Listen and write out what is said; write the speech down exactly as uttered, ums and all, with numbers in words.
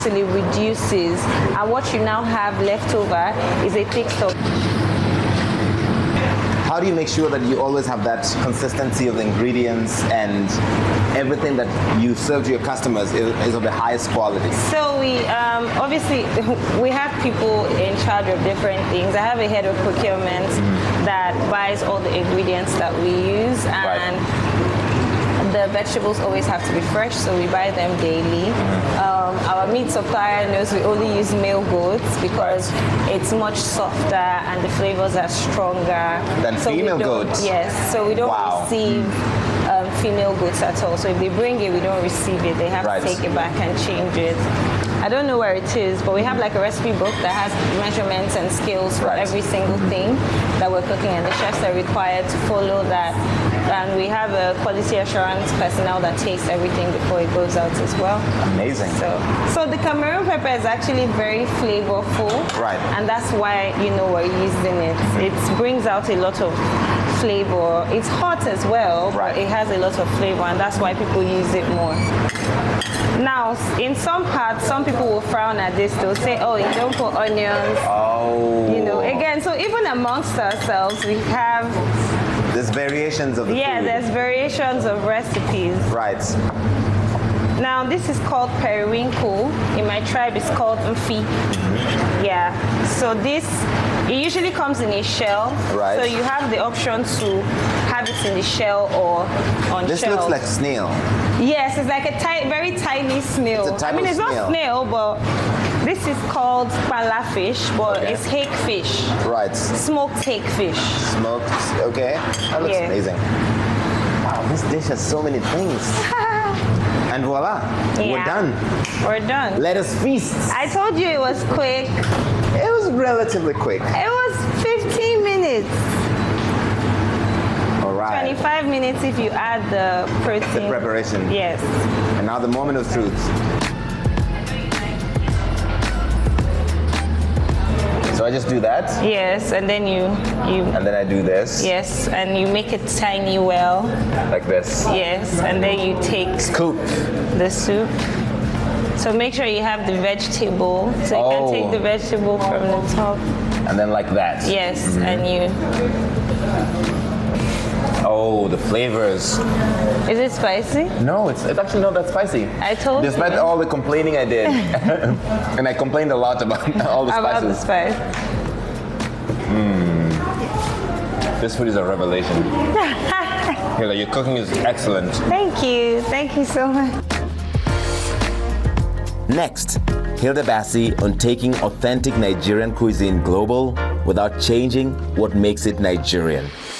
actually reduces, and what you now have left over is a thick stock. How do you make sure that you always have that consistency of the ingredients and everything that you serve to your customers is, is of the highest quality? So we um, obviously we have people in charge of different things. I have a head of procurement mm-hmm. that buys all the ingredients that we use, and right. the vegetables always have to be fresh, so we buy them daily. Mm-hmm. um, our meat supplier knows we only use male goats because right. it's much softer and the flavors are stronger than so female goats. Yes, so we don't wow. receive um, female goats at all. So if they bring it, we don't receive it. They have right. to take it back and change it. I don't know where it is, but we have like a recipe book that has measurements and scales for right. every single thing that we're cooking, and the chefs are required to follow that. And we have a quality assurance personnel that tastes everything before it goes out as well. Amazing. So, so the Cameroon pepper is actually very flavorful. Right. And that's why, you know, we're using it. It brings out a lot of flavor. It's hot as well, right. but it has a lot of flavor, and that's why people use it more. Now, in some parts, some people will frown at this. They'll say, oh, you don't put onions. Oh. You know, again, so even amongst ourselves, we have... There's variations of the yeah, food. there's variations of recipes. Right. Now, this is called periwinkle. In my tribe, it's called mfi. Mm-hmm. Yeah. So this, it usually comes in a shell. Right. So you have the option to have it in the shell or on This shell. looks like snail. Yes, it's like a ti very tiny snail. It's a type I mean, of it's snail. not snail, but this is called pala fish, but okay. it's hake fish. Right. Smoked hake fish. Smoked, okay. That looks yeah. amazing. Wow, this dish has so many things. And voila, yeah. we're done. We're done. Let us feast. I told you it was quick. It was relatively quick. It was fifteen minutes. All right. twenty-five minutes if you add the protein. The preparation. Yes. And now the moment of truth. So I just do that? Yes, and then you you and then I do this. Yes, and you make it tiny well. Like this. Yes, and then you take scoop the soup. So make sure you have the vegetable. So you oh. can take the vegetable from the top. And then like that. Yes, mm-hmm. and you Oh, the flavors. Is it spicy? No, it's, it's actually not that spicy. I told Despite you. all the complaining I did. And I complained a lot about all the about spices. the spice. Mm. This food is a revelation. Hilda, your cooking is excellent. Thank you. Thank you so much. Next, Hilda Bassey on taking authentic Nigerian cuisine global without changing what makes it Nigerian.